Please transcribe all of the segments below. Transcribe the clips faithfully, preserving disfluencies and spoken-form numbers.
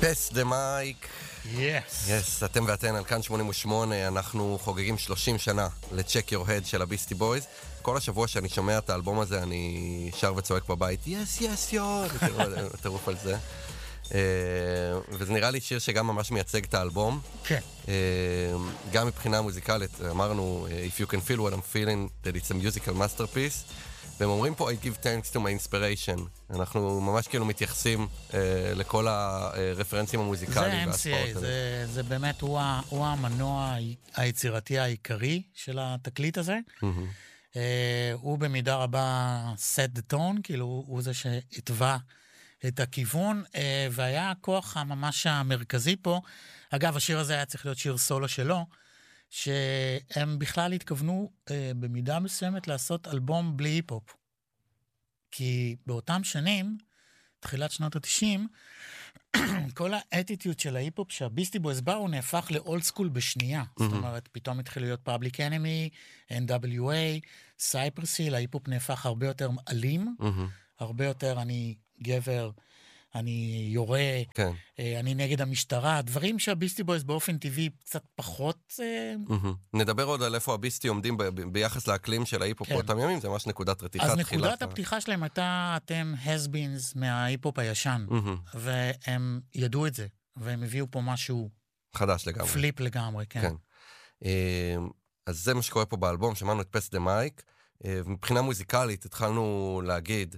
פס דה מייק. יס. יס, אתם ואתן על כאן שמונים ושמונה, אנחנו חוגגים שלושים שנה ל-Check Your Head של הביסטי בויז. כל השבוע שאני שומע את האלבום הזה, אני שר וצועק בבית, יס, יס, יו, תרוף על זה. וזה נראה לי שיר שגם ממש מייצג את האלבום. כן. גם מבחינה מוזיקלית, אמרנו, If you can feel what I'm feeling, that it's a musical masterpiece. והם אומרים פה, I give thanks to my inspiration. אנחנו ממש כאילו מתייחסים אה, לכל הרפרנסים המוזיקליים. זה אם סי איי, זה, זה באמת, הוא, הוא המנוע היצירתי העיקרי של התקליט הזה. Mm-hmm. אה, הוא במידה רבה set the tone, כאילו הוא, הוא זה שהתווה את הכיוון, אה, והיה הכוח הממש המרכזי פה. אגב, השיר הזה היה צריך להיות שיר סולו שלו, שהם בכלל התכוונו אה, במידה מסוימת לעשות אלבום בלי היפ-הופ. כי באותם שנים, תחילת שנות ה-תשעים, כל האטיטיוד של ההיפ-הופ שהביסטי בויז באו, הוא נהפך לאולד סקול בשנייה. Mm-hmm. זאת אומרת, פתאום התחיל להיות פאבליק אנימי, אן דאבליו איי, סייפרסיל, ההיפ-הופ נהפך הרבה יותר אלים, mm-hmm. הרבה יותר אני גבר, אני יורה, כן. אני נגד המשטרה, דברים שהביסטי בויז באופן טבעי קצת פחות... Mm-hmm. נדבר עוד על איפה הביסטי עומדים ב- ב- ביחס לאקלים של ההיפ-הופ כן. באותם ימים, זה ממש נקודת רתיחה. אז נקודת הפתיחה שלהם הייתה, אתם has-beens מההיפ-הופ הישן, mm-hmm. והם ידעו את זה, והם הביאו פה משהו... חדש לגמרי. פליפ לגמרי, כן. כן. אז זה מה שקורה פה באלבום, שמענו את פס דה מייק, ומבחינה מוזיקלית התחלנו להגיד...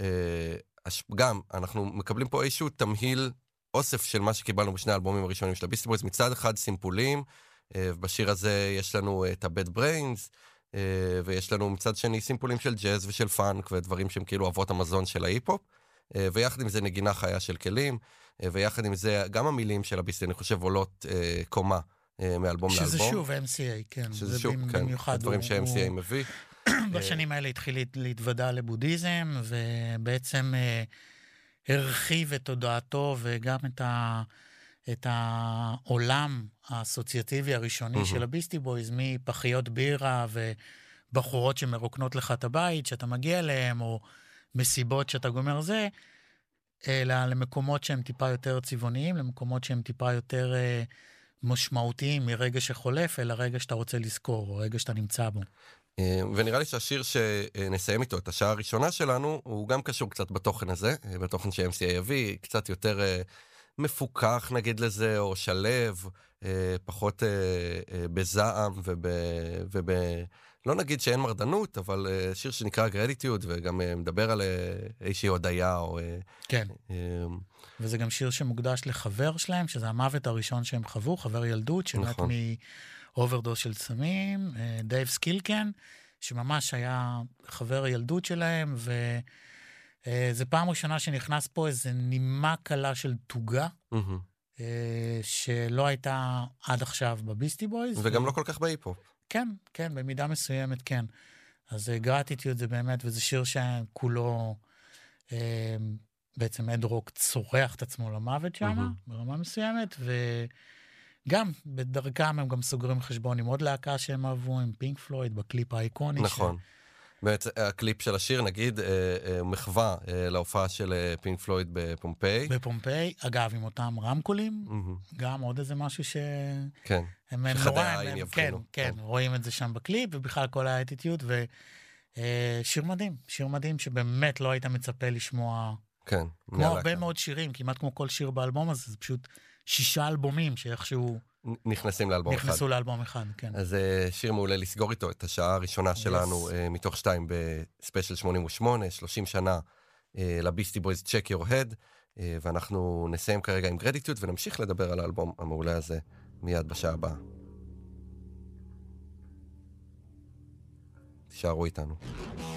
גם, אנחנו מקבלים פה איזשהו תמהיל אוסף של מה שקיבלנו בשני האלבומים הראשונים של הביסטי בויז, מצד אחד סימפולים, ובשיר הזה יש לנו את ה-Bad Brains, ויש לנו מצד שני סימפולים של ג'אז ושל פאנק, ודברים שהם כאילו אבות המזון של ההיפ-הופ, ויחד עם זה נגינה חיה של כלים, ויחד עם זה גם המילים של הביסטי, אני חושב, עולות קומה מאלבום לאלבום. שזה שוב אם סי איי, כן. שזה שוב, כן, הדברים ש-אם סי איי מביא. בשנים האלה התחיל להתוודע לבודהיזם, ובעצם אה, הרחיב את תודעתו, וגם את, ה, את העולם האסוציאטיבי הראשוני mm-hmm. של הביסטי בויז, מפחיות בירה ובחורות שמרוקנות לך את הבית, שאתה מגיע אליהם, או מסיבות שאתה גומר זה, אלא למקומות שהם טיפה יותר צבעוניים, למקומות שהם טיפה יותר אה, משמעותיים מרגע שחולף, אלא רגע שאתה רוצה לזכור, או רגע שאתה נמצא בו. ונראה לי שהשיר שנסיים איתו את השעה הראשונה שלנו, הוא גם קשור קצת בתוכן הזה, בתוכן ש-אם סי איי יביא, קצת יותר מפוקח נגיד לזה, או שלב, פחות בזעם, וב... לא נגיד שאין מרדנות, אבל שיר שנקרא גרדיטיוד, וגם מדבר על איזושהי הודיה, או... כן. וזה גם שיר שמוקדש לחבר שלהם, שזה המוות הראשון שהם חוו, חבר ילדות, שמת מ... אוברדוס של סמים, דייב סקילקן, שממש היה חבר הילדות שלהם, וזה פעם ראשונה שנכנס פה איזו נימה קלה של תוגה, mm-hmm. שלא הייתה עד עכשיו בביסטי בויז. וגם ו... לא כל כך בהיפ-הופ. כן, כן, במידה מסוימת, כן. אז גרטיטיוד זה באמת, וזה שיר שכולו, בעצם אד-רוק צורח את עצמו למוות שם, mm-hmm. ברמה מסוימת, ו... גם, בדרכם הם גם סוגרים חשבון עם עוד להקה שהם אהבו, עם פינק פלויד, בקליפ האיקוני. נכון. באמת, הקליפ של השיר, נגיד, מחווה להופעה של פינק פלויד בפומפיי. בפומפיי, אגב, עם אותם רמקולים, גם עוד איזה משהו ש... כן, שחדי העין יבחינו. כן, כן, רואים את זה שם בקליפ, ובכלל כל האטיטיוד, ושיר מדהים, שיר מדהים שבאמת לא היית מצפה לשמוע... כן. כמו הרבה מאוד שירים, כמעט כמו כל שיר באלבום הזה, זה פשוט... שישה אלבומים שאיכשהו... נכנסים לאלבום נכנסו אחד. נכנסו לאלבום אחד, כן. אז שיר מעולה לסגור איתו את השעה הראשונה שלנו, yes. מתוך שתיים בספיישל שמונים ושמונה, שלושים שנה לביסטי בויז Check Your Head, ואנחנו נסיים כרגע עם גרדיטיוד, ונמשיך לדבר על האלבום המעולה הזה מיד בשעה הבאה. תישארו איתנו.